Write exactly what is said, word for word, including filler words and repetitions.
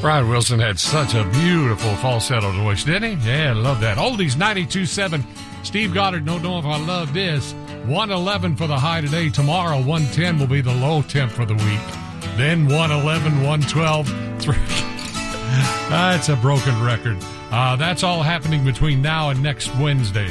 Brian Wilson had such a beautiful falsetto voice, didn't he? Yeah, I love that. Oldies ninety-two point seven. Steve Goddard, don't know if I love this. one eleven for the high today. Tomorrow, one ten will be the low temp for the week. Then one eleven, one twelve, three. That's a broken record. Uh, that's all happening between now and next Wednesday.